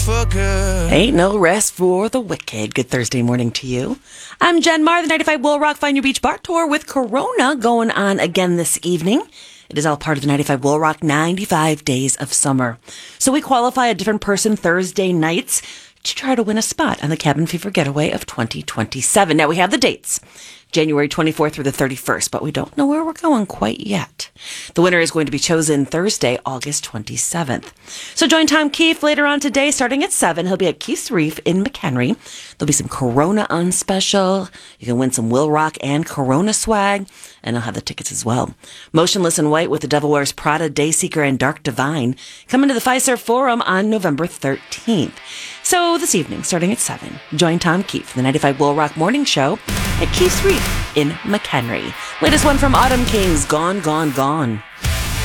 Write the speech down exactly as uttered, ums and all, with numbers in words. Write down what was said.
For good. Ain't no rest for the wicked. Good Thursday morning to you. I'm Jen Marr, the ninety-five Will Rock Find Your Beach Bar Tour with Corona going on again this evening. It is all part of the ninety-five Will Rock ninety-five Days of Summer. So we qualify a different person Thursday nights to try to win a spot on the Cabin Fever Getaway of twenty twenty-seven. Now we have the dates. January twenty-fourth through the thirty-first, but we don't know where we're going quite yet. The winner is going to be chosen Thursday, August twenty-seventh. So join Tom Keefe later on today, starting at seven. He'll be at Keith's Reef in McHenry. There'll be some Corona on special. You can win some Will Rock and Corona swag, and I'll have the tickets as well. Motionless in White with the Devil Wears Prada, Dayseeker, and Dark Divine come into the Fiserv Forum on November thirteenth. So this evening, starting at seven, join Tom Keefe for the ninety-five Will Rock Morning Show at Keith's Reef in McHenry. Latest one from Autumn Kings, Gone, Gone, Gone.